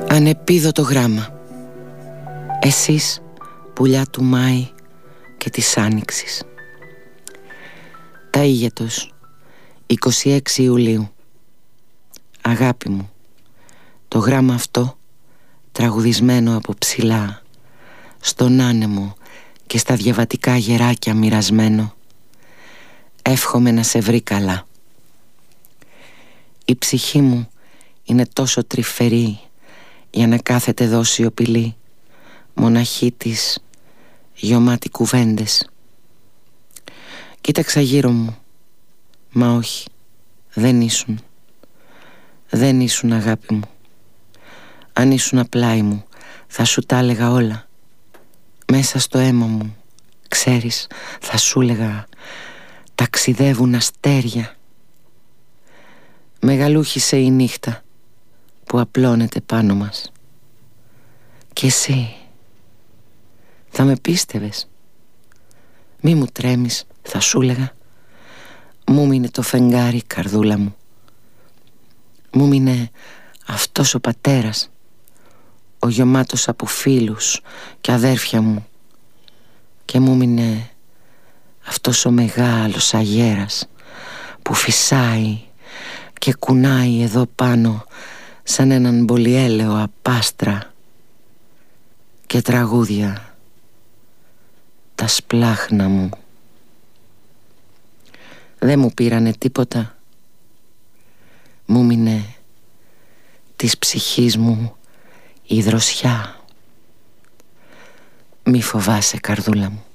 Ανεπίδωτο γράμμα. Εσείς πουλιά του Μάη και της Άνοιξης. Ταΐγετος, 26 Ιουλίου. Αγάπη μου, το γράμμα αυτό, τραγουδισμένο από ψηλά, στον άνεμο και στα διαβατικά γεράκια μοιρασμένο, εύχομαι να σε βρει καλά. Η ψυχή μου είναι τόσο τρυφερή για να κάθεται εδώ σιωπηλή, μοναχή της, γιωμάτι κουβέντες. Κοίταξα γύρω μου, μα όχι, δεν ήσουν. Δεν ήσουν, αγάπη μου. Αν ήσουν πλάι μου, θα σου τα έλεγα όλα. Μέσα στο αίμα μου, ξέρεις, θα σου έλεγα, ταξιδεύουν αστέρια. Μεγαλούχησε η νύχτα που απλώνεται πάνω μας. Και εσύ θα με πίστευες? Μη μου τρέμεις, θα σου έλεγα. Μου μείνε το φεγγάρι, καρδούλα μου. Μου μείνε αυτός ο πατέρας, ο γεμάτος από φίλους και αδέρφια μου. Και μου μείνε αυτός ο μεγάλος αγέρας που φυσάει και κουνάει εδώ πάνω σαν έναν πολυέλαιο απάστρα, και τραγούδια τα σπλάχνα μου. Δεν μου πήρανε τίποτα. Μου μείνε της ψυχής μου η δροσιά. Μη φοβάσαι, καρδούλα μου.